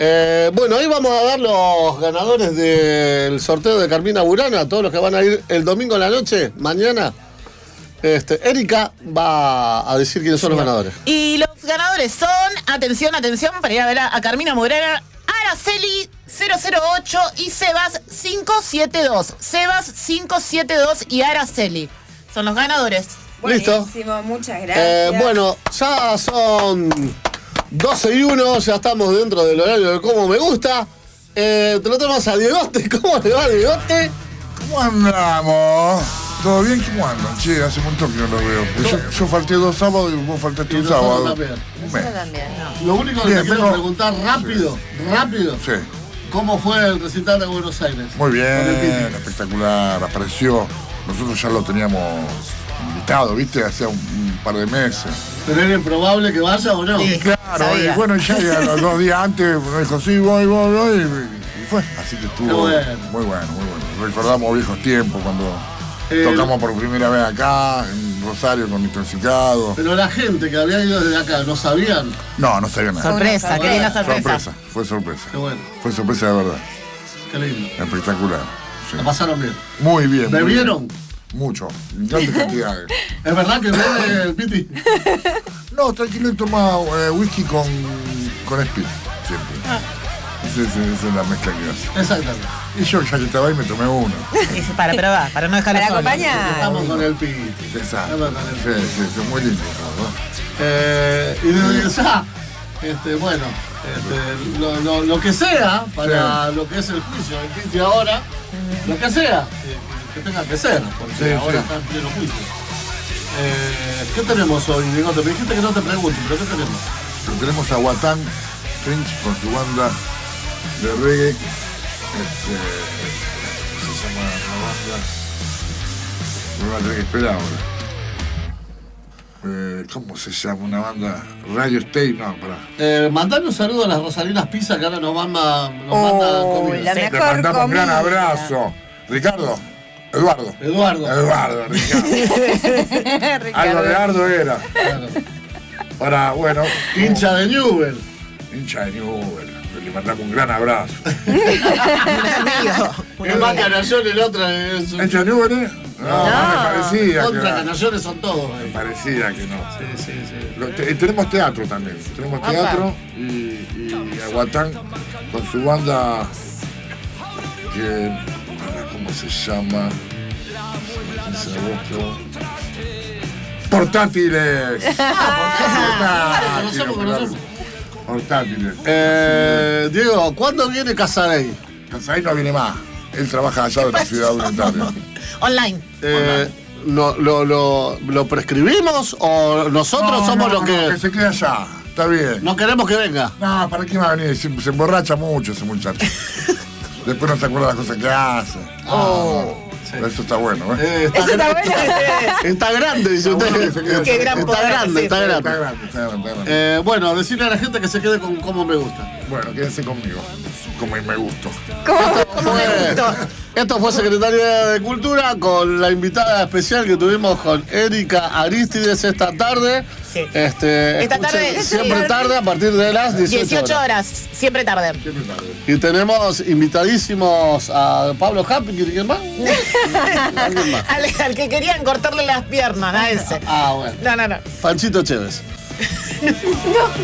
Bueno, ahí vamos a dar los ganadores del sorteo de Carmina Burana, todos los que van a ir el domingo en la noche, mañana. Erika va a decir quiénes son los ganadores. Y los ganadores son, atención, para ir a ver a Carmina Burana, Araceli 008 y Sebas 572. Sebas 572 y Araceli son los ganadores. Listo. Buenísimo, muchas gracias. Bueno, ya son 12:01, ya estamos dentro del horario de Cómo Me Gusta. Te lo tenemos a Diegote. ¿Cómo le va, Diegote? ¿Cómo andamos? ¿Todo bien? ¿Cómo andan? Che, hace un montón que no lo veo. Yo falté 2 sábados y vos faltaste un sábado. Nosotros también, no. Lo único que Bien, te quiero pero- preguntar rápido, Sí. ¿cómo fue el recital de Buenos Aires? Muy Con el Piti. bien, espectacular. Apareció. Nosotros ya lo teníamos invitado, ¿viste? Hace un par de meses. ¿Pero era improbable que vaya o no? Sí. Claro, Sabía. y bueno, ya los 2 días antes me dijo, sí, voy, y fue. Así que estuvo Qué bueno. muy bueno. Recordamos viejos tiempos cuando tocamos por primera vez acá, en Rosario, con Intoxicado. Pero la gente que había ido desde acá, ¿no sabían? No sabía nada. Sorpresa, qué linda sorpresa. Fue sorpresa. Qué bueno, Fue sorpresa de verdad. qué lindo. Espectacular. Sí. La pasaron bien. Muy bien. muy ¿Bebieron? bien. Mucho. Grandes cantidades. ¿Es verdad que bebe el Piti? No, tranquilo, he tomado whisky con speed. Siempre. Esa es la mezcla que hace. Exactamente. Y yo ya que estaba ahí me tomé uno. Dice, para probar, para no dejarlo Para solo. acompañar. Estamos con el Piti. Exacto. Estamos con el Sí, es muy lindo. ¿No? Y desde ya, bueno, lo que sea para lo que es el juicio del Piti ahora, lo que sea, que tenga que ser, porque Sí, ahora sí. está en pleno juicio. ¿Qué tenemos hoy, Diego? Te dijiste que no te pregunto, pero ¿qué tenemos? Pero tenemos a Guatán French con su banda de reggae. Se llama la banda. Me voy a tener que esperar ahora. ¿Cómo se llama? Una banda. Radio State, no, pará. Mandale un saludo a las Rosalinas Pizza que ahora nos mandan Oh, comida. la Le mejor mandamos un gran comida. abrazo. Ricardo. Eduardo, Ricardo. Ricardo. Algo de Ardo era. Claro. Ahora, bueno. Hincha de Newell. Hincha de Newell. Le mandamos un gran abrazo. Uno más Canallón, el otro es ¿Hincha de Newell, eh? No, me parecía Contra que Canallones son todos. me parecía que no. Sí. Tenemos teatro también. Tenemos teatro y Aguatán con su banda que. ¿Cómo se llama? 15 de agosto. Portátiles. Conocemos. Portátiles. Diego, ¿cuándo viene Casadei? Casaí no viene más. Él trabaja allá de la ciudad unitaria. Online. ¿Lo prescribimos o nosotros somos los que que se quede allá. Está bien. no queremos que venga? No, ¿para qué va a venir? Se emborracha mucho ese muchacho. Después no se acuerda de las cosas que hace. Eso está bueno, ¿eh? Eso está bueno. Está grande, dice usted. Qué gran Está poder, grande, sí. está grande. Está grande. Bueno, decirle a la gente que se quede con Cómo Me Gusta. Bueno, quédense conmigo. Como me gusto. Esto fue Secretaría de Cultura con la invitada especial que tuvimos con Erika Aristides esta tarde. Sí. Esta tarde, siempre sí. tarde a partir de las 18 horas, siempre tarde. Siempre tarde. Y tenemos invitadísimos a Pablo Happy, ¿quién más? ¿Alguien más? Al que querían cortarle las piernas, a ese. Ah, bueno. No. Panchito Chévez.